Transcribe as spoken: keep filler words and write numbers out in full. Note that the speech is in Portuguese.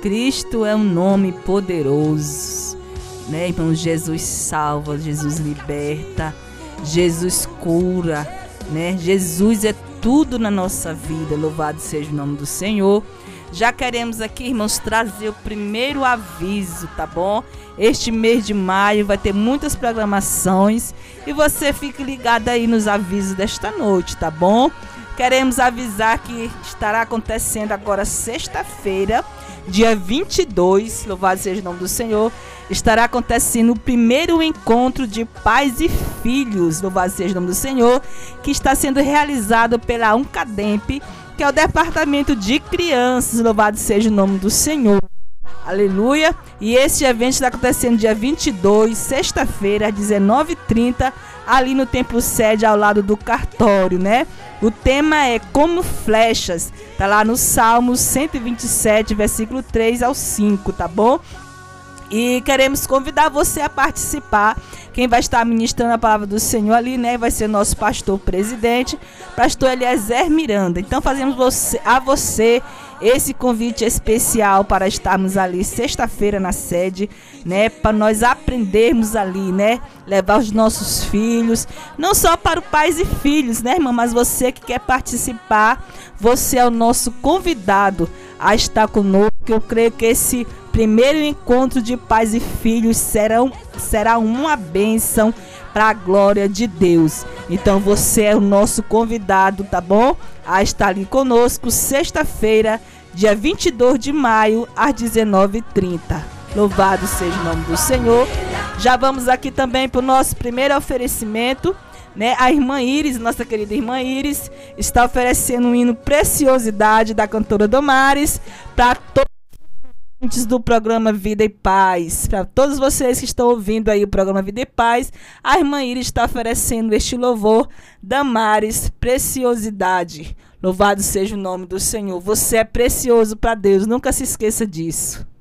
Cristo é um nome poderoso, né, irmão? Jesus salva, Jesus liberta, Jesus cura, né? Jesus é tudo na nossa vida. Louvado seja o nome do Senhor. Já queremos aqui, irmãos, trazer o primeiro aviso, tá bom? Este mês de maio vai ter muitas programações e você fique ligado aí nos avisos desta noite, tá bom? Queremos avisar que estará acontecendo agora sexta-feira, dia vinte e dois, louvado seja o nome do Senhor, estará acontecendo o primeiro encontro de pais e filhos, louvado seja o nome do Senhor, que está sendo realizado pela Uncademp, que é o Departamento de Crianças, louvado seja o nome do Senhor. Aleluia! E este evento está acontecendo dia vinte e dois, sexta-feira, às dezenove e trinta, ali no Templo Sede, ao lado do cartório, né? O tema é Como Flechas, tá lá no Salmos cento e vinte e sete, versículo três ao cinco, tá bom? E queremos convidar você a participar. Quem vai estar ministrando a palavra do Senhor ali, né, vai ser nosso pastor presidente, pastor Eliezer Miranda. Então fazemos você, a você esse convite especial para estarmos ali sexta-feira na sede, né, para nós aprendermos ali, né, levar os nossos filhos, não só para os pais e filhos, né, irmã, mas você que quer participar, você é o nosso convidado a estar conosco. Eu creio que esse primeiro encontro de pais e filhos serão, será uma bênção para a glória de Deus. Então você é o nosso convidado, tá bom? A estar ali conosco sexta-feira, dia vinte e dois de maio, às dezenove e trinta. Louvado seja o nome do Senhor. Já vamos aqui também para o nosso primeiro oferecimento, né? A irmã Iris, nossa querida irmã Iris, está oferecendo um hino Preciosidade da cantora Damares para todos do programa Vida e Paz. Para todos vocês que estão ouvindo aí o programa Vida e Paz, a irmã Iris está oferecendo este louvor, Damares, Preciosidade. Louvado seja o nome do Senhor. Você é precioso para Deus, nunca se esqueça disso.